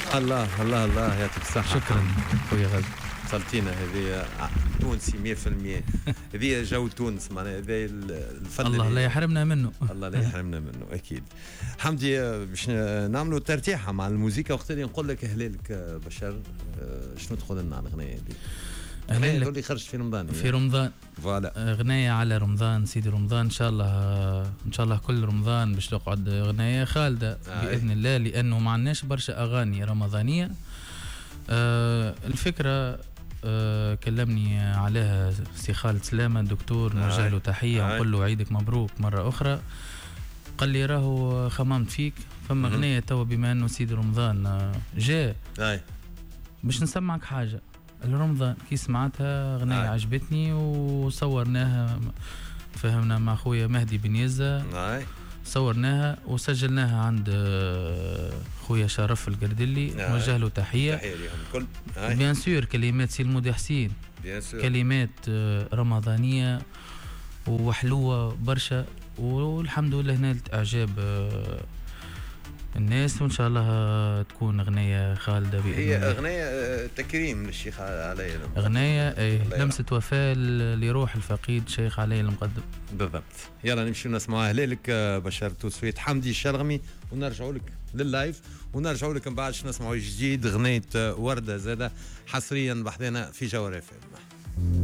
الله الله الله يعطيك الصحة. شكرا خويا غازي. صلتينا هذه تونسي 100%. هذه جو تونس معناها هذا الفن. الله لا يحرمنا منه. الله لا يحرمنا منه أكيد. حمدي باش نعملوا ترتيحة مع الموسيقى وقت اللي نقول لك هلالك بشار شنو تقول لنا على الأغنية هذه؟ أغنية اللي خرجت في رمضان. في رمضان. فوالا. أغنية على رمضان سيدي رمضان إن شاء الله كل رمضان باش تقعد أغنية خالدة بإذن الله لأنه ما عندناش برشا أغاني رمضانية. الفكرة كلمني عليها سي خالد سلامة الدكتور نوجه له تحية ونقول له عيدك مبروك مرة أخرى. قال لي راهو خممت فيك فما أغنية توا بما أنه سيدي رمضان جاء باش نسمعك حاجة رمضان. كي سمعتها أغنية عجبتني وصورناها فهمنا مع خويا مهدي بن يزة. صورناها وسجلناها عند خويا شرف القردلي نوجه له تحية لهم الكل. بيان سور كلمات سي المودي حسين كلمات رمضانية وحلوة برشا والحمد لله نالت إعجاب الناس وإن شاء الله تكون أغنية خالدة بإذن هي الله. أغنية تكريم للشيخ علي أغنية لمسة وفاة لروح الفقيد شيخ علي المقدم. بالضبط. يلا نمشي نسمعها هلالك بشار توسويت حمدي الشرغمي ونرجعوا لك لللايف ونرجعوا لك من بعد نسمعوا جديد أغنية وردة زادة حصريا بحذنا في جوهر FM.